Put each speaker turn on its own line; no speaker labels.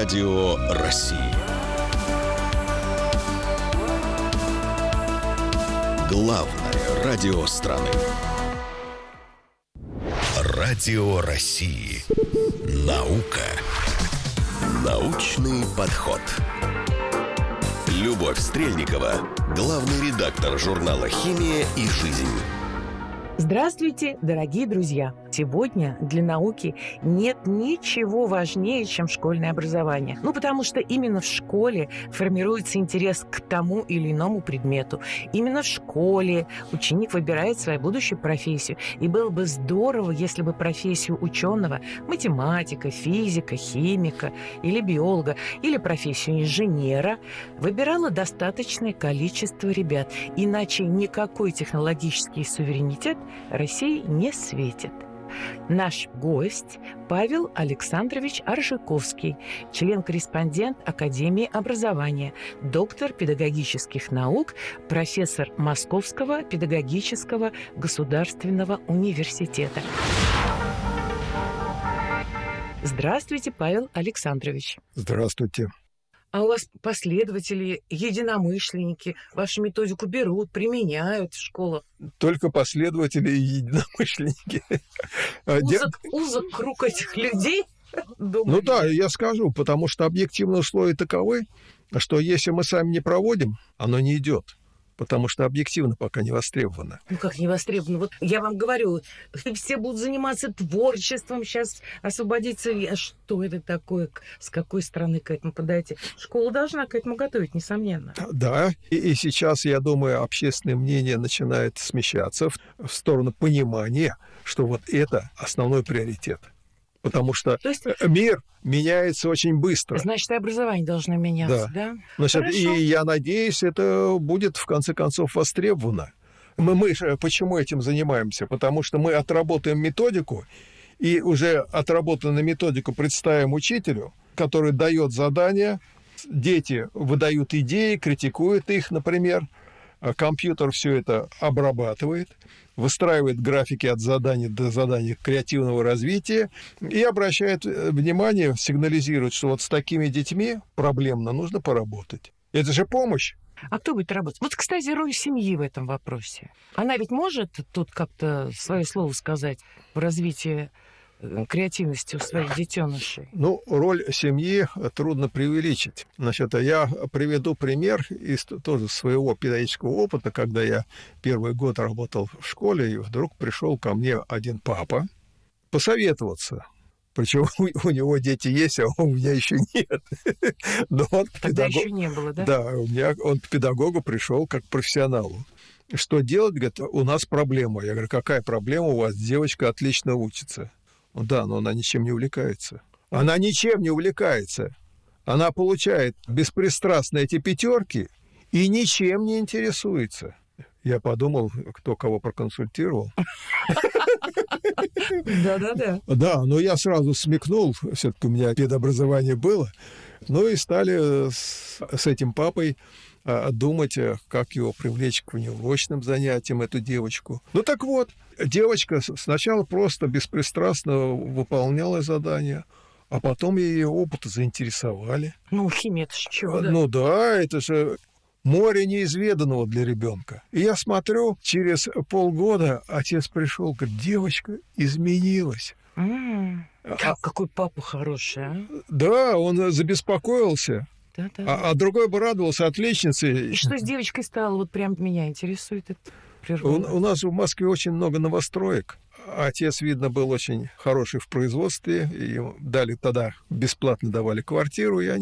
Радио России. Главное радио страны. Радио России. Наука. Научный подход. Любовь Стрельникова, главный редактор журнала «Химия и жизнь».
Здравствуйте, дорогие друзья! Сегодня для науки нет ничего важнее, чем школьное образование. Потому что именно в школе формируется интерес к тому или иному предмету. Именно в школе ученик выбирает свою будущую профессию. И было бы здорово, если бы профессию ученого, математика, физика, химика или биолога, или профессию инженера выбирало достаточное количество ребят. Иначе никакой технологический суверенитет России не светит. Наш гость Павел Александрович Аржиковский, член-корреспондент Академии образования, доктор педагогических наук, профессор Московского педагогического государственного университета. Здравствуйте, Павел Александрович.
Здравствуйте.
А у вас последователи, единомышленники вашу методику берут, применяют в школах?
Только последователи и единомышленники.
Узок круг этих людей?
Ну да, я скажу, потому что объективные условия таковы, что если мы сами не проводим, оно не идет. Потому что объективно пока не востребовано.
Как не востребовано? Вот я вам говорю, все будут заниматься творчеством, сейчас освободиться. А что это такое? С какой стороны к этому подойти? Школа должна к этому готовить, несомненно.
Да, и сейчас, я думаю, общественное мнение начинает смещаться в сторону понимания, что вот это основной приоритет. Потому что мир меняется очень быстро.
Значит, и образование должно меняться, да?
Значит, и я надеюсь, это будет, в конце концов, востребовано. Мы же почему этим занимаемся? Потому что мы отработаем методику, и уже отработанную методику представим учителю, который дает задания, дети выдают идеи, критикуют их, например, компьютер все это обрабатывает, выстраивает графики от задания до заданий креативного развития и обращает внимание, сигнализирует, что вот с такими детьми проблемно, нужно поработать. Это же помощь.
А кто будет работать? Вот, кстати, роль семьи в этом вопросе. Она ведь может тут как-то свое слово сказать в развитии креативности у своих детенышей?
Роль семьи трудно преувеличить. Значит, я приведу пример из тоже своего педагогического опыта, когда я первый год работал в школе, и вдруг пришел ко мне один папа посоветоваться. Причем у него дети есть, а у меня еще нет. Но он
Тогда еще не было, да?
Да, он к педагогу пришел как к профессионалу. Что делать? Говорит, у нас проблема. Я говорю, какая проблема? У вас девочка отлично учится. Да, но она ничем не увлекается. Она ничем не увлекается. Она получает беспристрастно эти пятерки и ничем не интересуется. Я подумал, кто кого проконсультировал.
Да.
Да, но я сразу смекнул, все-таки у меня педобразование было. И стали с этим папой думать, как его привлечь к внеурочным занятиям, эту девочку. Так вот, девочка сначала просто беспристрастно выполняла задания, а потом ее опыты заинтересовали.
Химия, это же чего, да?
Да, это же море неизведанного для ребенка. И я смотрю, через полгода отец пришел, говорит, девочка изменилась.
Какой папа хороший, а?
Да, он забеспокоился.
Да.
А другой бы радовался отличнице.
И что с девочкой стало? Вот прям меня интересует это природа.
У нас в Москве очень много новостроек. Отец, видно, был очень хороший в производстве. И ему дали тогда, бесплатно давали квартиру, и они